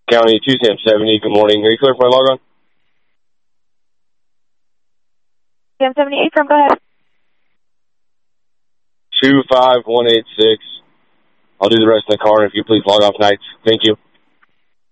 County 2 Sam 70. Good morning. Are you clear for my log on? Sam 78 from, go ahead. 25186. I'll do the rest in the car, and if you please log off nights. Thank you.